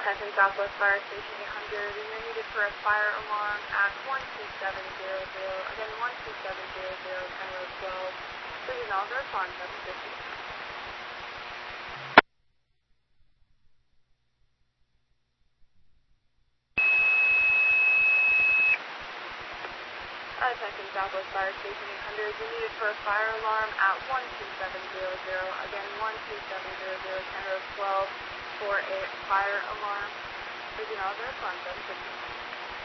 Attention Southwest Fire Station 800, you're needed for a fire alarm at 12700. Again, 12700, 10 road 12. Please acknowledge our response, 750. Attention Southwest Fire Station 800, you're needed for a fire alarm at 12700. Again, 12700, 10 road 12 for a fire alarm. Please acknowledge our response, 750.